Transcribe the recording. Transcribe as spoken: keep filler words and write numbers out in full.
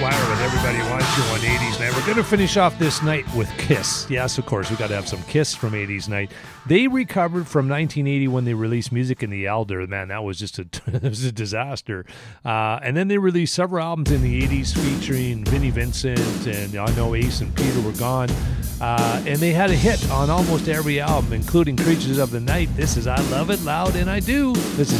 Wire with Everybody Wants You on eighties Night. We're going to finish off this night with Kiss. Yes, of course, we got to have some Kiss from eighties Night. They recovered from nineteen eighty when they released Music in the Elder. Man, that was just a, it was a disaster. Uh, and then they released several albums in the eighties featuring Vinnie Vincent, and I know Ace and Peter were gone. Uh, and they had a hit on almost every album, including Creatures of the Night. This is I Love It Loud and I Do. This is